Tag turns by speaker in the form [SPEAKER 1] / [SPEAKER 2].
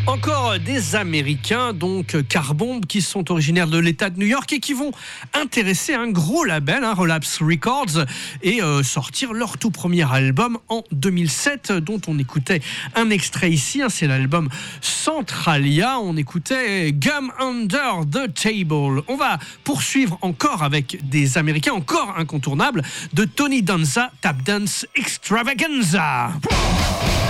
[SPEAKER 1] Encore des Américains, donc Carbomb, qui sont originaires de l'État de New York et qui vont intéresser un gros label, Relapse Records, et sortir leur tout premier album en 2007, dont on écoutait un extrait ici. C'est l'album Centralia. On écoutait Gum Under the Table. On va poursuivre encore avec des Américains, encore incontournables, de Tony Danza, Tap Dance Extravaganza.